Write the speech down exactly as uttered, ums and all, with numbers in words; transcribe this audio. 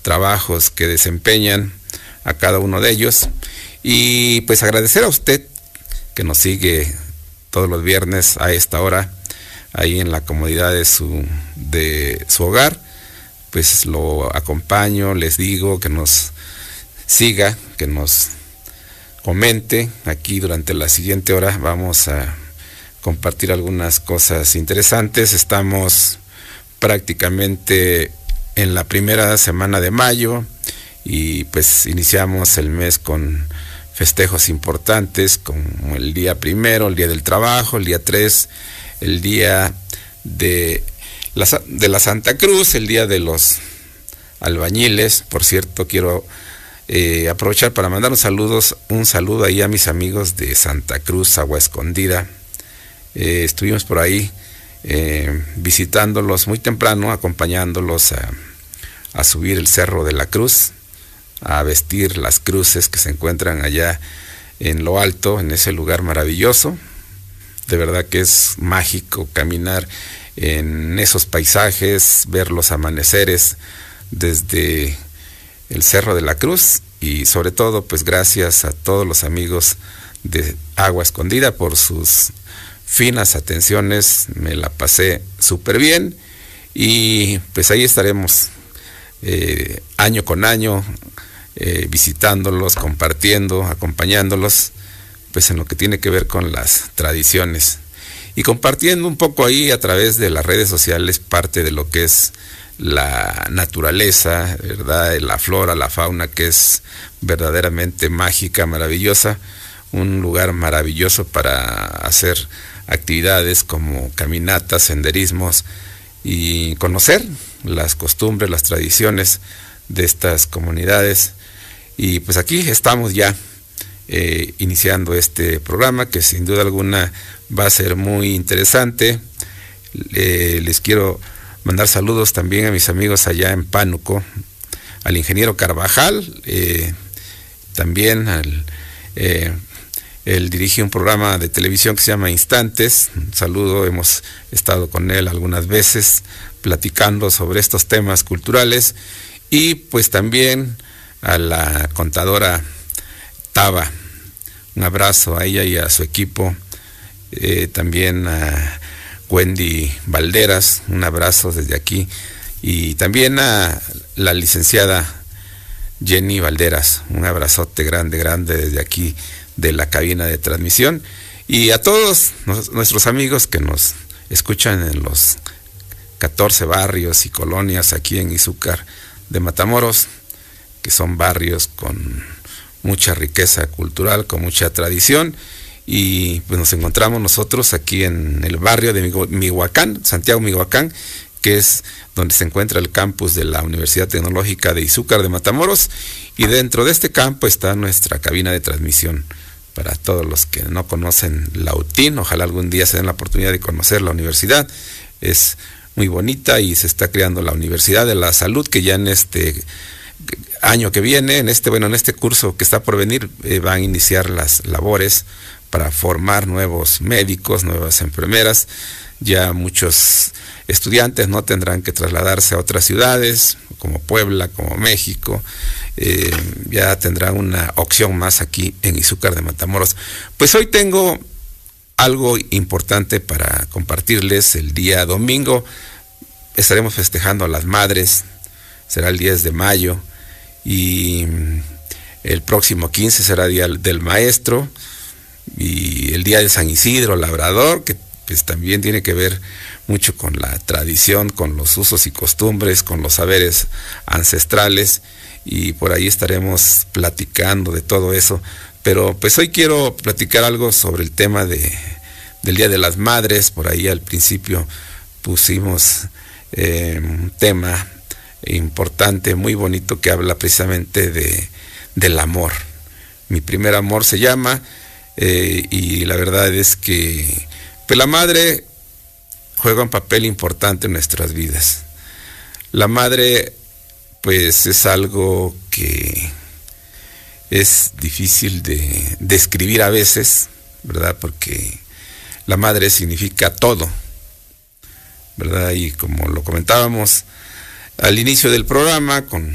trabajos que desempeñan a cada uno de ellos. Y pues agradecer a usted que nos sigue todos los viernes a esta hora, ahí en la comodidad de su, de su hogar. Pues lo acompaño, les digo que nos siga, que nos comente. Aquí durante la siguiente hora vamos a compartir algunas cosas interesantes. Estamos prácticamente en la primera semana de mayo y pues iniciamos el mes con festejos importantes como el día primero, el día del trabajo, el día tres, el día de la, de la Santa Cruz, el día de los albañiles. Por cierto, quiero eh, aprovechar para mandar un saludos, un saludo ahí a mis amigos de Santa Cruz, Agua Escondida. Eh, estuvimos por ahí eh, visitándolos muy temprano, acompañándolos a, a subir el Cerro de la Cruz, a vestir las cruces que se encuentran allá en lo alto, en ese lugar maravilloso. De verdad que es mágico caminar en esos paisajes, ver los amaneceres desde el Cerro de la Cruz, y sobre todo pues gracias a todos los amigos de Agua Escondida por sus finas atenciones. Me la pasé súper bien y pues ahí estaremos eh, año con año eh, visitándolos, compartiendo, acompañándolos pues en lo que tiene que ver con las tradiciones y compartiendo un poco ahí a través de las redes sociales parte de lo que es la naturaleza, ¿verdad? La flora, la fauna, que es verdaderamente mágica, maravillosa, un lugar maravilloso para hacer actividades como caminatas, senderismos y conocer las costumbres, las tradiciones de estas comunidades. Y pues aquí estamos ya eh, iniciando este programa que sin duda alguna va a ser muy interesante. Eh, les quiero mandar saludos también a mis amigos allá en Pánuco, al ingeniero Carvajal, eh, también al... Eh, Él dirige un programa de televisión que se llama Instantes. Un saludo, hemos estado con él algunas veces platicando sobre estos temas culturales. Y pues también a la contadora Taba, un abrazo a ella y a su equipo. Eh, también a Wendy Valderas, un abrazo desde aquí. Y también a la licenciada Jenny Valderas, un abrazote grande, grande desde aquí de la cabina de transmisión, y a todos nos, nuestros amigos que nos escuchan en los catorce barrios y colonias aquí en Izúcar de Matamoros, que son barrios con mucha riqueza cultural, con mucha tradición. Y pues nos encontramos nosotros aquí en el barrio de Mihuacán, Santiago Mihuacán, que es donde se encuentra el campus de la Universidad Tecnológica de Izúcar de Matamoros, y dentro de este campo está nuestra cabina de transmisión. Para todos los que no conocen la U T I N, ojalá algún día se den la oportunidad de conocer la universidad. Es muy bonita y se está creando la Universidad de la Salud, que ya en este año que viene, en este, bueno, en este curso que está por venir, eh, van a iniciar las labores para formar nuevos médicos, nuevas enfermeras. Ya muchos estudiantes no tendrán que trasladarse a otras ciudades como Puebla, como México. Eh, ya tendrán una opción más aquí en Izúcar de Matamoros. Pues hoy tengo algo importante para compartirles. El día domingo estaremos festejando a las madres, será el diez de mayo, y el próximo quince será Día del Maestro, y el día de San Isidro Labrador, que pues también tiene que ver mucho con la tradición, con los usos y costumbres, con los saberes ancestrales, y por ahí estaremos platicando de todo eso. Pero pues hoy quiero platicar algo sobre el tema de, del Día de las Madres. Por ahí al principio pusimos eh, un tema importante, muy bonito, que habla precisamente de, del amor. Mi primer amor se llama, eh, y la verdad es que pues la madre juega un papel importante en nuestras vidas. La madre, pues, es algo que es difícil de describir a veces, ¿verdad? Porque la madre significa todo, ¿verdad? Y como lo comentábamos al inicio del programa, con